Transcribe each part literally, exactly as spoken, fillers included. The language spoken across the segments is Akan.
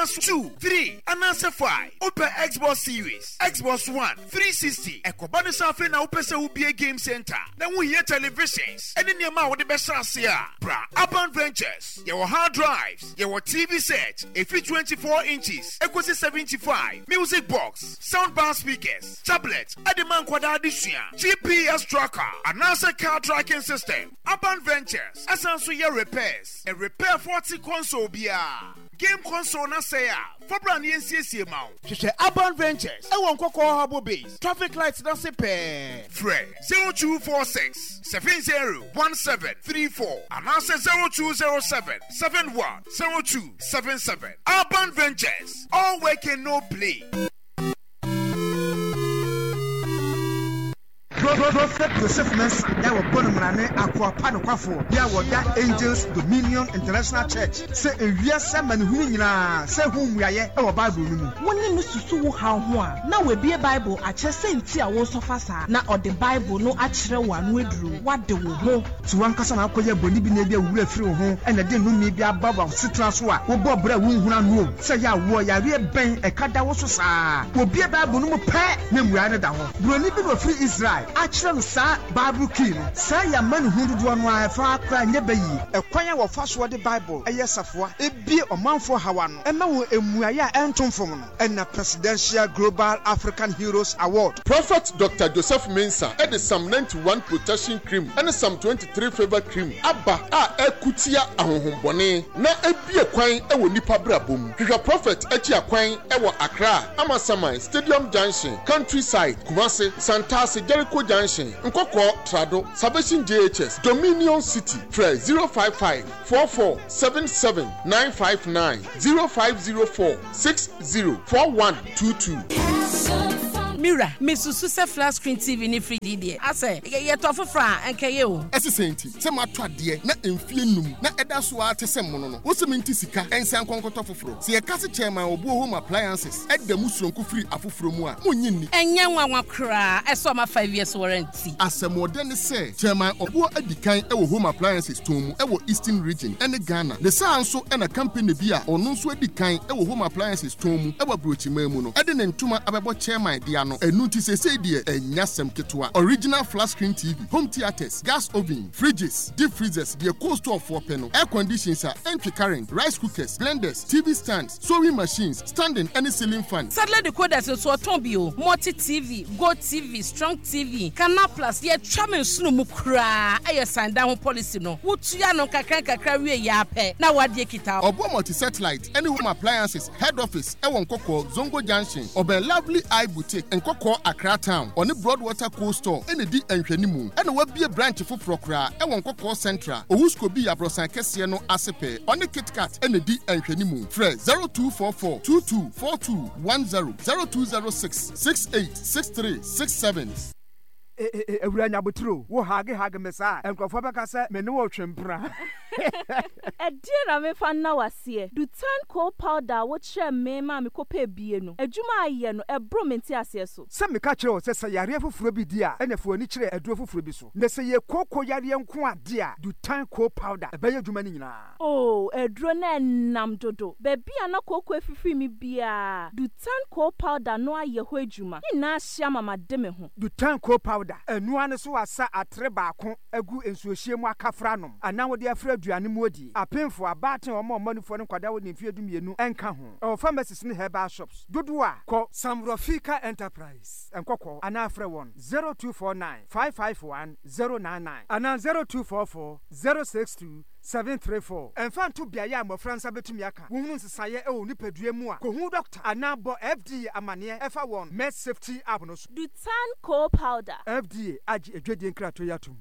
two, three, and answer five. Open Xbox Series, Xbox One, three sixty. Ekobani safe na upese ubi game center. Then we hear televisions. And in your mouth the best here. Bra, Urban Ventures. Your hard drives. Your T V set. A free twenty-four inches. Equity seventy-five. Music box. Soundbar speakers. Tablet. Adiman Quad Edition. G P S tracker. And answer car tracking system. Urban Ventures. Asanso your repairs. A repair forty console beer. Game console na say for brand N C C amount. She Urban Ventures. I want Coco Harbor Base. Traffic lights na say pay. Fred zero two four six seven zero one seven three four and answer zero two zero seven seven one zero two seven seven. Urban Ventures. All work and no play. Prophet Joseph Mensa, that was born in Aqua Panoquafo, there was that Angels Dominion International Church. Say a yes, man, whom say whom we are our Bible. One news to sue how one. Now we be a Bible, I just sent Tia was of us, now or the Bible, no actual one withdrew. What do we know? To one cousin, I call your body maybe a will through home, and I didn't know maybe above of Citraswa, or Bob Bread who say, ya, warrior, we are bang a cat that was so sad. Will be a Bible no pet, name we are down. We're living with free Israel. Actually, sir, Bible King, say your man who did one wife, far cry never ye. A choir of first word the Bible, a yes of what, a beer or man for Hawan, and now a Muaya Anton Fon, and a Presidential Global African Heroes Award. Prophet Doctor Joseph Mensa, and the Psalm ninety-one protection cream, and the Psalm twenty-three favor cream. Abba, ah, a kutia, a hombone, na a beer quine, a nipa brabum. He prophet, a chia quine, a Accra, Amasamai, Stadium Junction, Countryside, Kumasi, Santasi, Jericho Junction, Nkoko, Trado, Salvation J H S, Dominion City, Fred zero five five four four seven seven nine five nine zero five zero four six zero four one two two. Mira, Missus Susa flat screen T V ni free D D. I say, ye to for fra enke ye o. Ese senti, se ma twa de na emfie num na eda so a tese mono no. Wo se menti sika, ensan konkoto foforo. Se ye kase chairman obu home appliances, edda mu sonko free afoforo mu a, munyi ni. Enye nwanwa kra, eso ma five years warranty. Asemode ne se, chairman obu adikan e wo home appliances tomu e wo Eastern region ene Ghana. Le sa anso e na company bi a ono nso adikan e wo home appliances tomu e wo brochima mu no. Ede ne ntuma abebo chairman dia no. Enuti se se die enyasem ketwa. Original flat screen T V, home theaters, gas oven, fridges, deep freezers, the cost of four panel, air conditioners, entry current, rice cookers, blenders, T V stands, sewing machines, standing any ceiling fan. Sadly the code as so tombio, multi T V, Go T V, Strong T V, Canal Plus, ye chairman sunu mukra, aye sign down policy no. Wutuya no kakran kakra we yape. Na wadie kita. Obo multi satellite, any home appliances, head office, Ewon Koko, Zongo Junction, Obe Lovely Eye Boutique, and Koko Accra Town, on the Broadwater Coast Store, and the D and Shenimu, and will be a branch for Procra, Ewon Koko Central, Owusko be a Brosan Kesiano Asepe, on the Kit Kat, and the D and Shenimu. Fred zero two four four two two four two one zero zero two zero six six eight six three six seven. Ewuranya butru wo hage hage mesa enkofo beka se me ne wo twempra Edira me fa na wase du tan coal powder wo kire me ma me kopa bie no adwuma aye no ebro menti ase so se me ka kire wo se se yare foforo bi dia enefo ani kire aduro foforo bi so ne se ye koko yare nko ade a du tan coal powder ebe ye adwuma ni nyina oh aduro na nam dodo be bia na koko efifi mi bia du tan coal powder no aye ho adwuma ni na ahia mama de me ho du tan coal powder enu ane so asa atre baako agu ensuohie mu akafra nom ana wo de afra aduane mu odi apemfo abaten omo manufo ne kwada wo ne mfie dumienu enka ho o pharmacies ne herbal shops dodo a ko Samrofika Enterprise enkoko ana afra won zero two four nine five five one zero nine nine ana zero two four four zero six two seven three four enfan to bia ya mofransa betumi aka wo hunu nsesaye e wo nipadua mu a ko hu doctor ana bo F D A amane efa won med safety app no so du tan coal powder F D A agi edwedie nkrato yatum.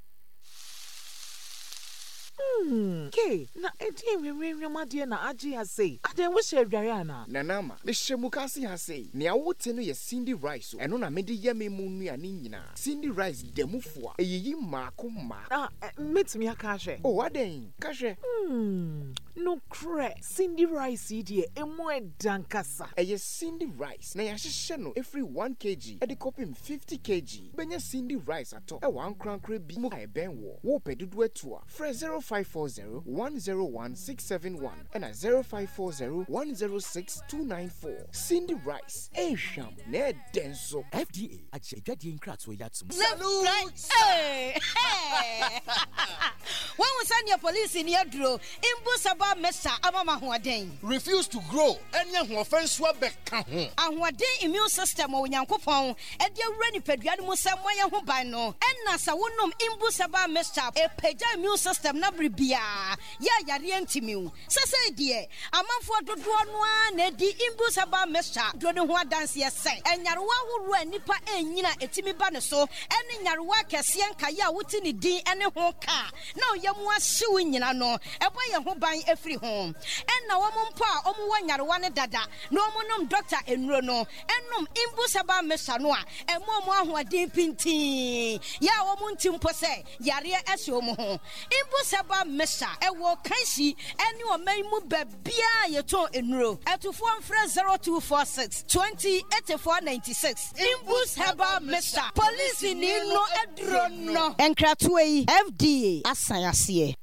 Hmm. Ke na edi enwemwe made na agi ase. Aden wo hye adware ana. Nanama, me hyemu kasi ase. Ne awote no ye Cindy Rice. Eno na mede ye memu nuane nyina. Cindy Rice demufo. Eyiyi maako ma. Ah, metumi aka hwe. Oh, aden. Ka hwe. Hmm. No cre. Cindy Rice die emu edankasa. Eye Cindy Rice. Na ya hye no every one kilogram. E de kopim fifty kilograms. Benya Cindy Rice ato. E wan krankre bi mu ai ben wo. Wo pedudu etua. Fresh zero five four zero one zero one six seven one and at zero five four zero one zero six two nine four. Cindy Rice, Asham, Ned Denso. F D A, Ajay in Kratz, we got some. Salute! Hey! Hey! When we send your police in your draw, in Busaba Mesa, Amama Huadane. Refuse to grow, and young offense were back. And what day immune system or Yankopon, and your ready pediamus somewhere who by no, and Nasa wonum in Busaba Mesa, a peja immune system nabri bia, ya yarientimu. Sasa dear, a man for the one, Eddie in Busaba Mesa, do the one dance yes say, and Yarwa will run nipa and Yina etimi banaso, and in Yarwa Cassian Kaya within D and a home car. No, you want suing Yano, a boy who buy every home. And now woman pa, omu one Yarwana dada, no monum doctor and Rono, and num in Busaba Mesanoa, and Momo who are deep in tea. Ya woman timpose, Yaria Esomo. In Busaba Mesa, a walk Kansi, and you may move Bia Yato in row, at to form fresh zero two four six twenty eighty four ninety six. In Busaba Mesa, police in no adrono, and Kratway F D A, as I see.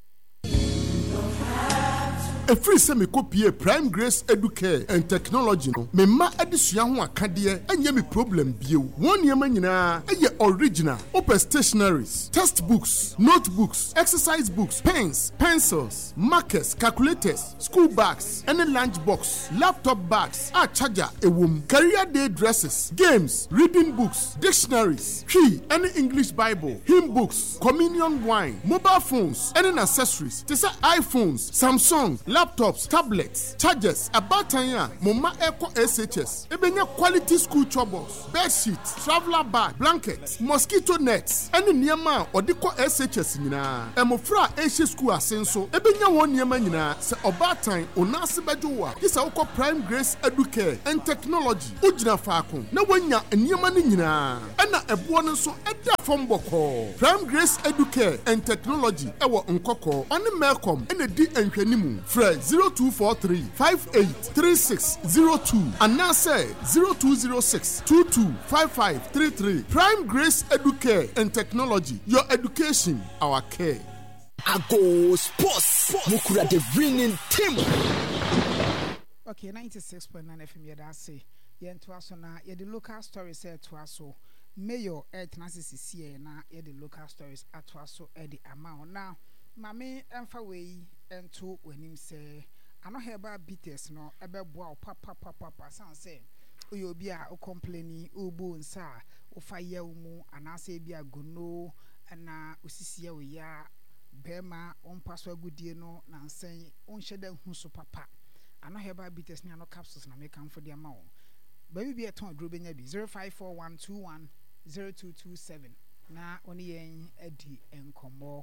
A free semi copy Prime Grace Educare and Technology no me ma adesua ho akade anya me problem bio one year nyina eye original open stationaries textbooks notebooks exercise books pens pencils markers calculators school bags and lunch box laptop bags a charger ewom career day dresses games reading books dictionaries key and English Bible hymn books communion wine mobile phones and accessories to say iPhones Samsung laptops, tablets, chargers, about tanya, Moma Eco S H S, Ebenya quality school troubles, bed sheets, traveler bag, blankets, mosquito nets, and Niama or Deco S H S nina. Emofra Asia School Asenso, Ebenya one Yama nina, se about time, Onasi Bajua, this Oko Prime Grace Educare and Technology, Ujina Fakun, Nawanya and Yamani nina, and a buono so Edda from Boko, Prime Grace Educare and Technology, Ewa Unkoko, and the Malcolm, and the D and Kenimu, zero two four three five eight three six zero two and now say zero two zero six two two five five three three. Prime Grace Educare and Technology, your education, our care. Ago Sports Mukura the winning team. Okay, ninety-six point nine F M yada say yen to aso na ye the local stories say to aso mayor e tenase sie na ye the local stories at aso e the amount now mame emfa we ento wanim say ano heba bitters no ebe boa papa papa papa san say oyo bi a o complaini obo nsa o fa ya umu anase bi agono na osisi we ya bema on paso agudie no na nsen on hyeda hu so papa ano heba bitters ni ano capsules na make am for the amount baby bi eton adro benya bi zero five four one two one zero two two seven na oni yen adi enkomo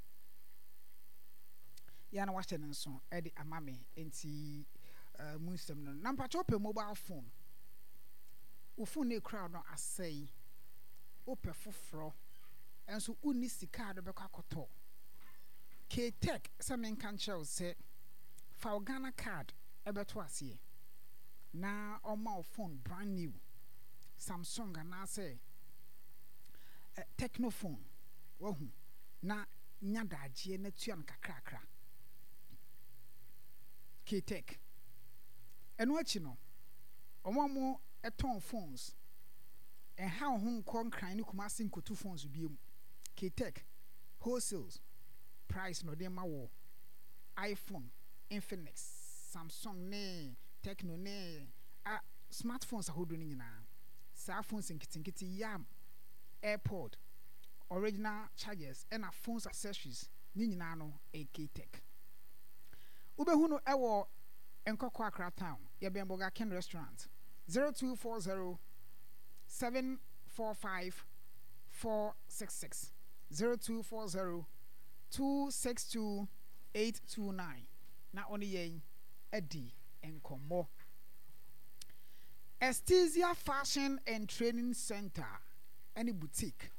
yana wache nso edi amame enti uh, musem no number chope mobile phone wo phone e crowd no asai ope foforo enso uni sika do bekwa koto K-Tech samen kan chel se fa Ghana card ebeto ase na oma phone brand new Samsung na say uh, Technophone wo hu na nyadaje na tuan kakrakra K-Tech eno achi no omomo eton phones and how home kon kran ni kuma sin ko two phones biem K-Tech wholesales price no dem mawo iPhone Infinix Samsung ne Tecno ne a smartphones ahodo ni nyina sa phones nkitinkiti yam AirPod original chargers and a phones accessories ni nyina no a K-Tech Ubehuno ewo enkoko Accra town ye Bemboga Ken restaurant zero two four zero seven four five four six six zero two four zero two six two eight two nine na oni yen edi enkomo Estesia Fashion and Training Center any boutique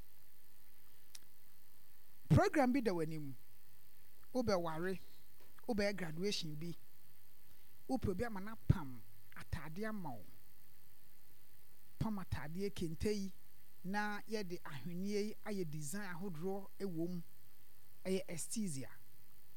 program bi da wanim ube ware ube graduation bi upe bi amana pam atade amaw pam atade kentei na ye de ahwenie aye design ahodro ewom eye Estesia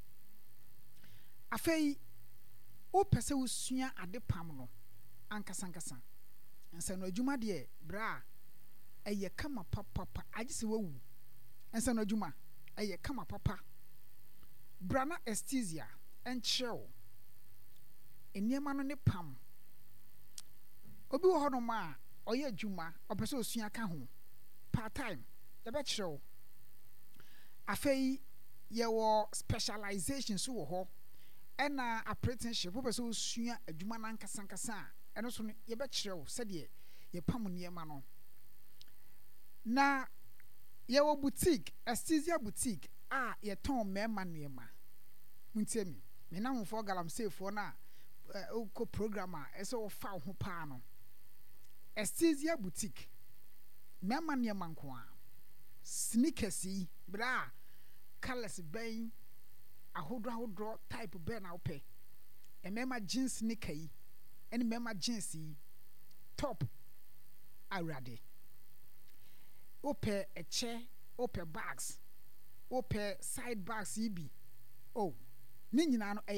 afei wo pese wo sua ade pam no ankasa ankasa nsa no adwuma de bra eye kama papa papa agise wawu nsa no adwuma eye kama papa bra na anesthesia enchew eniema no ne pam obi wo hono ma oye adwuma opese osua ka ho part time ya be chew afei ye wo specialization so wo ho ena apprenticeship opese osua adwuma na nkasa nkasa eno so ye be chew se de ye pam niema no na ye wo boutique anesthesia boutique a ye ton mema niema muntemi me na mfo galamsey fo na o ko programmer eso wo fa ho pa no anesthesia boutique mema niema nko a sneakers yi bra colors ben ahodro ahodro type ben na ope e mema jeans sneaker yi ene mema jeans yi top awrade ope eche ope bags ope side bags yi bi oh ni nyina no